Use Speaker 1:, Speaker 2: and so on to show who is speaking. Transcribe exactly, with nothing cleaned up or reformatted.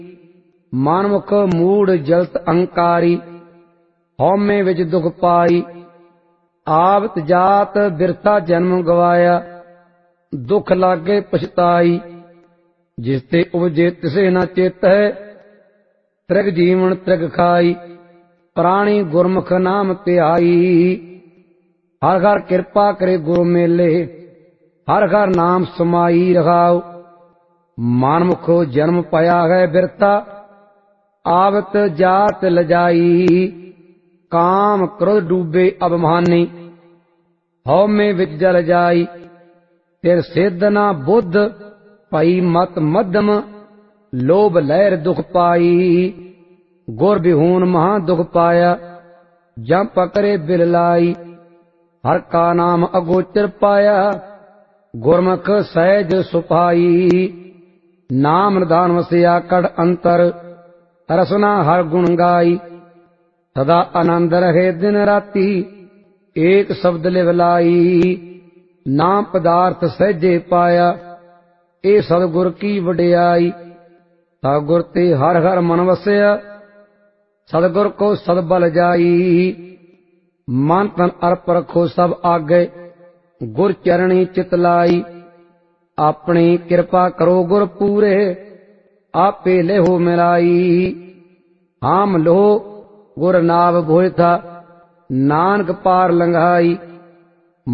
Speaker 1: ਮਨਮੁਖ ਮੂੜ ਜਲਤ ਅਹੰਕਾਰੀ, ਹਉਮੈ ਵਿੱਚ ਦੁਖ ਪਾਈ। ਆਵਤ ਜਾਤ ਬਿਰਥਾ ਜਨਮ ਗਵਾਇਆ, ਦੁਖ ਲਾਗੇ ਪਛਤਾਈ। ਜਿਸ ਤੇ ਉਪਜੇ ਤਿਸੇ ਨਾ ਚਿਤ ਹੈ, ਤ੍ਰਿਗ ਜੀਵਨ ਤ੍ਰਿਗ ਖਾਈ। ਪ੍ਰਾਣੀ ਗੁਰਮੁਖ ਨਾਮ ਧਿਆਈ, ਹਰ ਹਰ ਕਿਰਪਾ ਕਰੇ ਗੁਰ ਮੇਲੇ। ਹਰ ਹਰ ਨਾਮ ਸਮਾਈ ਰਹਾਉ, ਮਨਮੁਖੋ ਜਨਮ ਪਾਇਆ ਹੈ ਬਿਰਥਾ। ਆਵਤ ਜਾਤ ਲਜਾਈ, ਕਾਮ ਕ੍ਰੋਧ ਡੂਬੇ ਅਭਿਮਾਨੀ। ਹਉਮੈ ਵਿੱਚ ਜਲ ਜਾਈ, ਫਿਰ ਸਿੱਧ ਨਾ ਬੁੱਧ ਭਈ ਮਤ ਮੱਧਮ। ਲੋਭ ਲਹਿਰ ਦੁਖ ਪਾਈ, ਗੁਰ ਬਿਹੂਨ ਮਹਾ ਦੁਖ ਪਾਇਆ। ਜਮ ਪਕਰੇ ਬਿਲ ਲਾਈ, ਹਰ ਕਾ ਨਾਮ ਅਗੋਚਰ ਪਾਇਆ। ਗੁਰਮੁਖ ਸਹਿਜ ਸੁਭਾਈ, ਨਾਮ ਨਿਧਾਨ ਵਸਿਆ ਕੜ ਅੰਤਰ। ਰਸਨਾ ਹਰ ਗੁਣ ਗਾਈ, ਸਦਾ ਆਨੰਦ ਰਹੇ ਦਿਨ ਰਾਤੀ। ਏਕ ਸ਼ਬਦ ਲਿਵ ਲਾਈ, ਨਾਮ ਪਦਾਰਥ ਸਹਿਜੇ ਪਾਇਆ। ਇਹ ਸਤਿਗੁਰ ਕੀ ਵਡਿਆਈ, ਸਤਿਗੁਰ ਤੇ ਹਰ ਹਰ ਮਨ ਵਸਿਆ। ਸਤਿਗੁਰ ਕੋ ਸਦ ਬਲ ਜਾਈ, ਮਨ ਤਨ ਅਰਪ ਰਖੋ ਸਭ ਆਗੇ। ਗੁਰ ਚਰਣੀ ਚਿਤ ਲਾਈ, ਆਪਣੀ ਕਿਰਪਾ ਕਰੋ ਗੁਰ ਪੂਰੇ। ਆਪੇ ਲੇਹੋ ਮਿਲਾਈ, ਹਾਮ ਲੋ ਗੁਰ ਨਾਵ ਭੋਇ ਥਾ। ਨਾਨਕ ਪਾਰ ਲੰਘਾਈ।